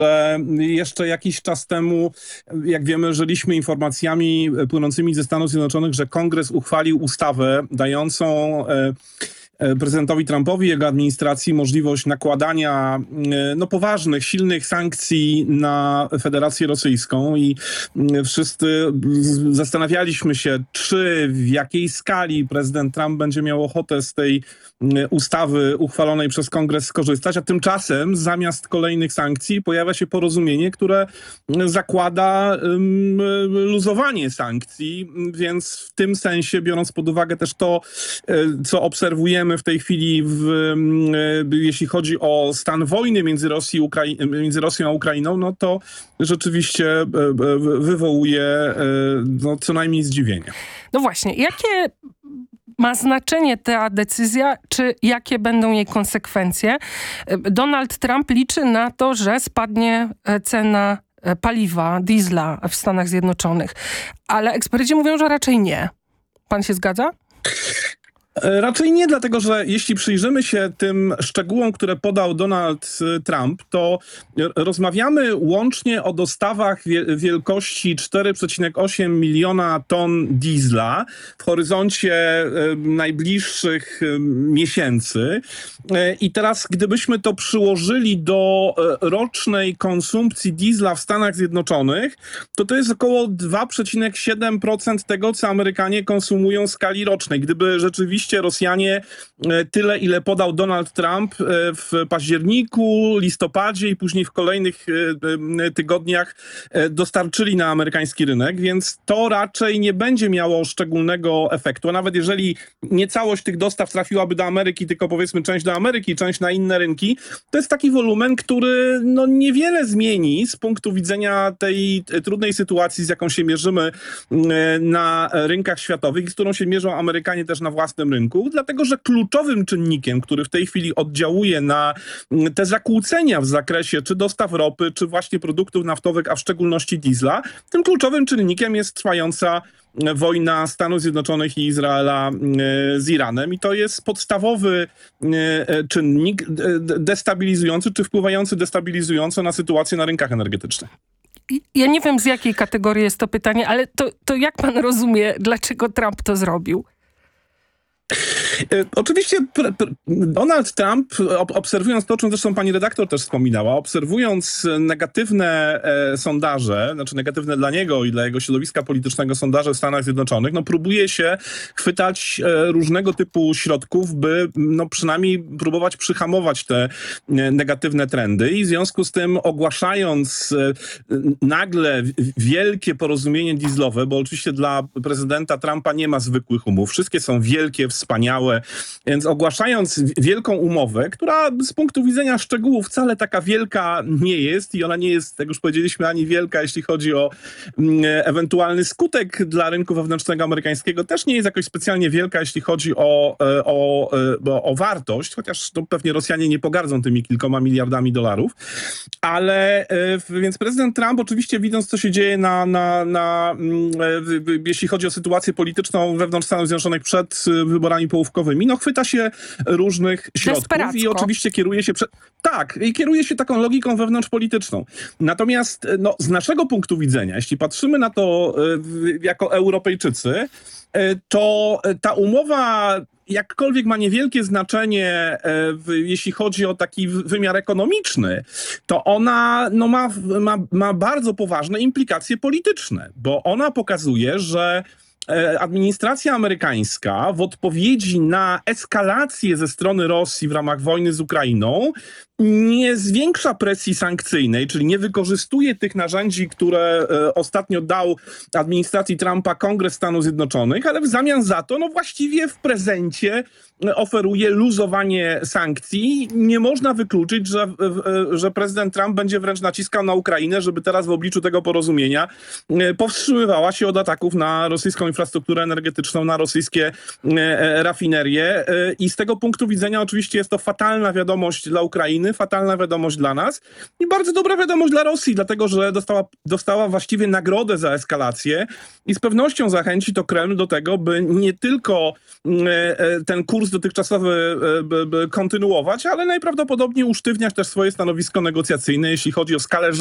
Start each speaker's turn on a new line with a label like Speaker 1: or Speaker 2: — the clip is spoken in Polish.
Speaker 1: Jeszcze jakiś czas temu, jak wiemy, żyliśmy informacjami płynącymi ze Stanów Zjednoczonych, że Kongres uchwalił ustawę dającą prezydentowi Trumpowi i jego administracji możliwość nakładania poważnych, silnych sankcji na Federację Rosyjską i wszyscy zastanawialiśmy się, czy w jakiej skali prezydent Trump będzie miał ochotę z tej ustawy uchwalonej przez Kongres skorzystać, a tymczasem zamiast kolejnych sankcji pojawia się porozumienie, które zakłada luzowanie sankcji, więc w tym sensie, biorąc pod uwagę też to, co obserwujemy w tej chwili, jeśli chodzi o stan wojny między Rosją a Ukrainą, no to rzeczywiście wywołuje co najmniej zdziwienie.
Speaker 2: No właśnie, jakie ma znaczenie ta decyzja, czy jakie będą jej konsekwencje? Donald Trump liczy na to, że spadnie cena paliwa, diesla w Stanach Zjednoczonych, ale eksperci mówią, że raczej nie. Pan się zgadza?
Speaker 1: Raczej nie, dlatego że jeśli przyjrzymy się tym szczegółom, które podał Donald Trump, to rozmawiamy łącznie o dostawach wielkości 4,8 miliona ton diesla w horyzoncie najbliższych miesięcy. I teraz, gdybyśmy to przyłożyli do rocznej konsumpcji diesla w Stanach Zjednoczonych, to jest około 2,7% tego, co Amerykanie konsumują w skali rocznej. Gdyby rzeczywiście Rosjanie tyle, ile podał Donald Trump w październiku, listopadzie i później w kolejnych tygodniach dostarczyli na amerykański rynek, więc to raczej nie będzie miało szczególnego efektu. A nawet jeżeli nie całość tych dostaw trafiłaby do Ameryki, tylko powiedzmy część do Ameryki, część na inne rynki, to jest taki wolumen, który niewiele zmieni z punktu widzenia tej trudnej sytuacji, z jaką się mierzymy na rynkach światowych i z którą się mierzą Amerykanie też na własnym rynku, dlatego że kluczowym czynnikiem, który w tej chwili oddziałuje na te zakłócenia w zakresie czy dostaw ropy, czy właśnie produktów naftowych, a w szczególności diesla, tym kluczowym czynnikiem jest trwająca wojna Stanów Zjednoczonych i Izraela z Iranem i to jest podstawowy czynnik destabilizujący, czy wpływający destabilizująco na sytuację na rynkach energetycznych.
Speaker 2: Ja nie wiem, z jakiej kategorii jest to pytanie, ale to jak pan rozumie, dlaczego Trump to zrobił?
Speaker 1: Oczywiście Donald Trump, obserwując to, o czym zresztą pani redaktor też wspominała, obserwując negatywne sondaże, znaczy negatywne dla niego i dla jego środowiska politycznego sondaże w Stanach Zjednoczonych, próbuje się chwytać różnego typu środków, by przynajmniej próbować przyhamować te negatywne trendy i w związku z tym ogłaszając nagle wielkie porozumienie dieslowe, bo oczywiście dla prezydenta Trumpa nie ma zwykłych umów, wszystkie są wielkie, wspaniałe, więc ogłaszając wielką umowę, która z punktu widzenia szczegółów wcale taka wielka nie jest i ona nie jest, jak już powiedzieliśmy, ani wielka, jeśli chodzi o ewentualny skutek dla rynku wewnętrznego amerykańskiego, też nie jest jakoś specjalnie wielka, jeśli chodzi o wartość, chociaż pewnie Rosjanie nie pogardzą tymi kilkoma miliardami dolarów, ale więc prezydent Trump oczywiście widząc, co się dzieje jeśli chodzi o sytuację polityczną wewnątrz Stanów Zjednoczonych przed wyborami połówkowymi, chwyta się różnych środków i oczywiście kieruje się taką logiką wewnątrzpolityczną. Natomiast z naszego punktu widzenia, jeśli patrzymy na to jako Europejczycy, to ta umowa jakkolwiek ma niewielkie znaczenie, jeśli chodzi o taki wymiar ekonomiczny, to ona ma bardzo poważne implikacje polityczne, bo ona pokazuje, że administracja amerykańska w odpowiedzi na eskalację ze strony Rosji w ramach wojny z Ukrainą nie zwiększa presji sankcyjnej, czyli nie wykorzystuje tych narzędzi, które ostatnio dał administracji Trumpa Kongres Stanów Zjednoczonych, ale w zamian za to właściwie w prezencie oferuje luzowanie sankcji. Nie można wykluczyć, że prezydent Trump będzie wręcz naciskał na Ukrainę, żeby teraz w obliczu tego porozumienia powstrzymywała się od ataków na rosyjską infrastrukturę infrastrukturę energetyczną, na rosyjskie rafinerie. I z tego punktu widzenia oczywiście jest to fatalna wiadomość dla Ukrainy, fatalna wiadomość dla nas i bardzo dobra wiadomość dla Rosji, dlatego że dostała właściwie nagrodę za eskalację i z pewnością zachęci to Kreml do tego, by nie tylko ten kurs dotychczasowy kontynuować, ale najprawdopodobniej usztywniać też swoje stanowisko negocjacyjne, jeśli chodzi o skalę